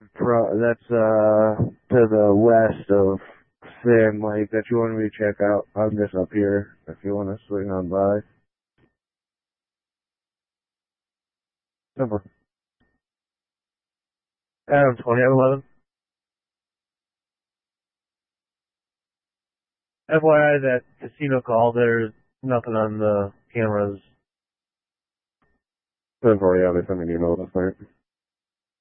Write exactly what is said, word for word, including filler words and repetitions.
pro, that's uh to the west of Sand Lake that you want me to check out. I'm just up here if you want to swing on by. Number Adam twenty eleven. F Y I, that casino call, there's nothing on the cameras. ten forty, yeah, they sent me an email last night.